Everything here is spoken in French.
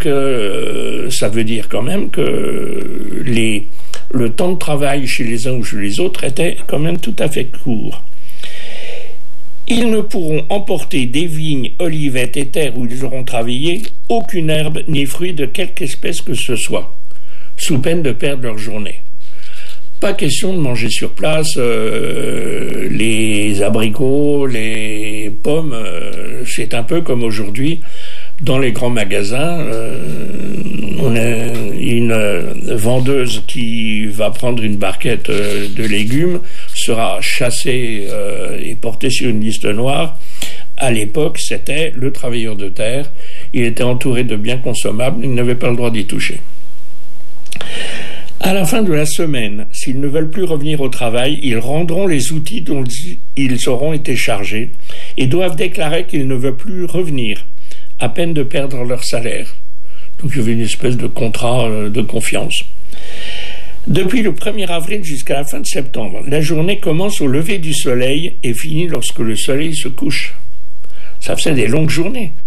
ça veut dire quand même que le temps de travail chez les uns ou chez les autres était quand même tout à fait court. Ils ne pourront emporter des vignes, olivettes et terres où ils auront travaillé aucune herbe ni fruit de quelque espèce que ce soit, sous peine de perdre leur journée. Pas question de manger sur place les abricots, les pommes. C'est un peu comme aujourd'hui dans les grands magasins. On a une vendeuse qui va prendre une barquette de légumes, sera chassée et portée sur une liste noire. À l'époque, c'était le travailleur de terre. Il était entouré de biens consommables, il n'avait pas le droit d'y toucher. À la fin de la semaine, s'ils ne veulent plus revenir au travail, ils rendront les outils dont ils auront été chargés et doivent déclarer qu'ils ne veulent plus revenir, à peine de perdre leur salaire. Donc il y avait une espèce de contrat de confiance. Depuis le 1er avril jusqu'à la fin de septembre, la journée commence au lever du soleil et finit lorsque le soleil se couche. Ça faisait des longues journées.